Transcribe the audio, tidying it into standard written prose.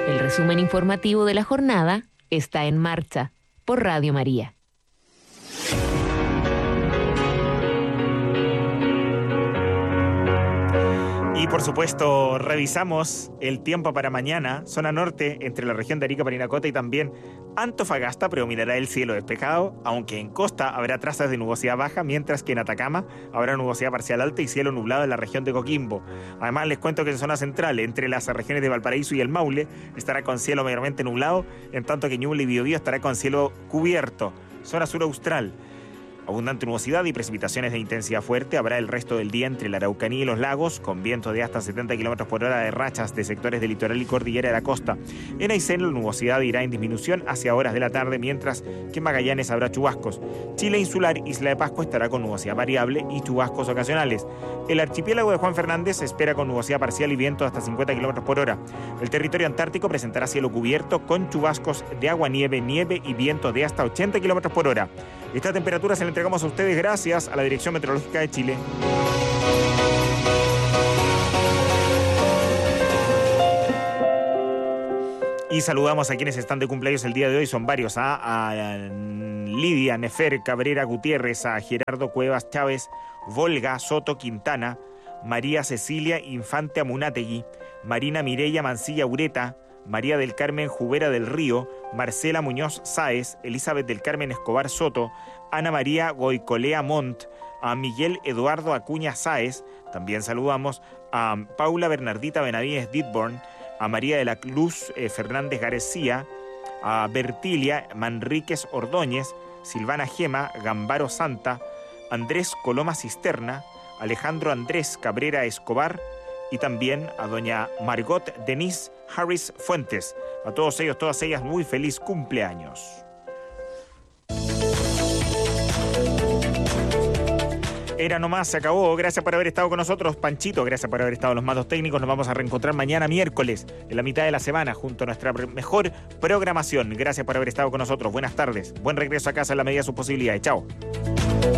El resumen informativo de la jornada está en marcha por Radio María. Y por supuesto, revisamos el tiempo para mañana. Zona norte, entre la región de Arica, Parinacota y también Antofagasta, predominará el cielo despejado, aunque en costa habrá trazas de nubosidad baja, mientras que en Atacama habrá nubosidad parcial alta y cielo nublado en la región de Coquimbo. Además, les cuento que en zona central, entre las regiones de Valparaíso y el Maule, estará con cielo mayormente nublado, en tanto que Ñuble y Biobío estará con cielo cubierto. Zona sur austral, abundante nubosidad y precipitaciones de intensidad fuerte. Habrá el resto del día entre la Araucanía y los lagos, con vientos de hasta 70 km por hora de rachas de sectores del litoral y cordillera de la costa. En Aysén la nubosidad irá en disminución hacia horas de la tarde, mientras que en Magallanes habrá chubascos. Chile insular, Isla de Pascua, estará con nubosidad variable y chubascos ocasionales. El archipiélago de Juan Fernández se espera con nubosidad parcial y vientos hasta 50 km por hora. El territorio antártico presentará cielo cubierto con chubascos de agua-nieve, nieve y vientos de hasta 80 km por hora. Esta temperatura se la entregamos a ustedes gracias a la Dirección Meteorológica de Chile. Y saludamos a quienes están de cumpleaños el día de hoy, son varios, a Lidia, Nefer, Cabrera, Gutiérrez, a Gerardo Cuevas, Chávez, Volga, Soto, Quintana, María Cecilia, Infante Amunátegui, Marina Mireya Mancilla Ureta, María del Carmen Jubera del Río, Marcela Muñoz Sáez, Elizabeth del Carmen Escobar Soto, Ana María Goicolea Montt, a Miguel Eduardo Acuña Sáez. También saludamos a Paula Bernardita Benavides Ditborn, a María de la Luz Fernández García, a Bertilia Manríquez Ordóñez, Silvana Gema Gambaro Santa, Andrés Coloma Cisterna, Alejandro Andrés Cabrera Escobar y también a doña Margot Denise Harris Fuentes. A todos ellos, todas ellas, muy feliz cumpleaños. Era nomás, se acabó. Gracias por haber estado con nosotros, Panchito. Gracias por haber estado en los mandos técnicos. Nos vamos a reencontrar mañana miércoles, en la mitad de la semana, junto a nuestra mejor programación. Gracias por haber estado con nosotros. Buenas tardes. Buen regreso a casa en la medida de sus posibilidades. Chao.